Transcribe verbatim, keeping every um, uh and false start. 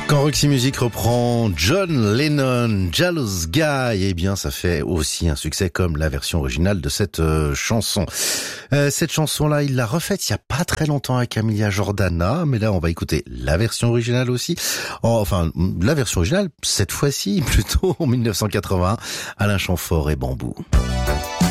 Quand Roxy Music reprend John Lennon, Jealous Guy, eh bien ça fait aussi un succès comme la version originale de cette euh, chanson. Euh, cette chanson-là, il l'a refaite il y a pas très longtemps avec Amelia Jordana, mais là on va écouter la version originale aussi. Oh, enfin, la version originale, cette fois-ci, plutôt en mille neuf cent quatre-vingt-un, Alain Chamfort et Bambou.